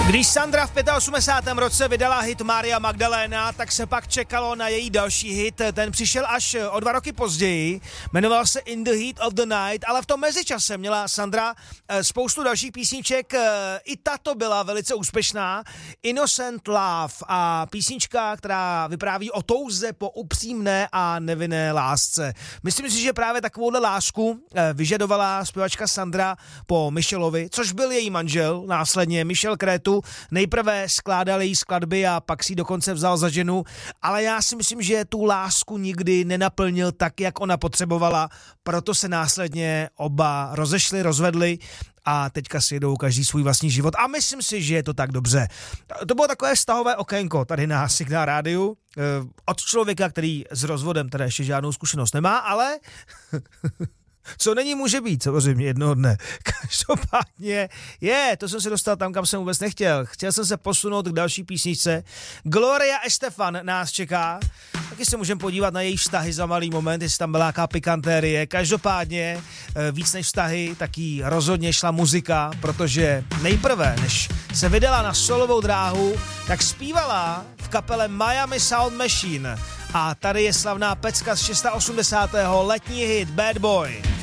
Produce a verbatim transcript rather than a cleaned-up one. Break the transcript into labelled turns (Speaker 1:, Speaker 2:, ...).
Speaker 1: Když Sandra v osmdesátém pátém roce vydala hit Mária Magdalena, tak se pak čekalo na její další hit. Ten přišel až o dva roky později, jmenoval se In the Heat of the Night, ale v tom mezičase měla Sandra spoustu dalších písniček. I tato byla velice úspěšná. Innocent Love a písnička, která vypráví o touze po upřímné a nevinné lásce. Myslím si, že právě takovouhle lásku vyžadovala zpěvačka Sandra po Michelovi, což byl její manžel, následně Michel Crétu. Nejprve skládal její skladby a pak si ji dokonce vzal za ženu, ale já si myslím, že tu lásku nikdy nenaplnil tak, jak ona potřebovala, proto se následně oba rozešli, rozvedli a teďka si jedou každý svůj vlastní život a myslím si, že je to tak dobře. To bylo takové vztahové okénko tady na Signál rádiu od člověka, který s rozvodem teda ještě žádnou zkušenost nemá, ale... Co není, může být, samozřejmě jednoho dne. Každopádně je, to jsem se dostal tam, kam jsem vůbec nechtěl. Chtěl jsem se posunout k další písničce. Gloria Estefan nás čeká. Taky se můžeme podívat na její vztahy za malý moment, jestli tam byla nějaká pikantérie. Každopádně víc než vztahy, taky rozhodně šla muzika, protože nejprve, než se vydala na solovou dráhu, tak zpívala v kapele Miami Sound Machine. A tady je slavná pecka z osmdesátého šestého letní hit Bad Boy.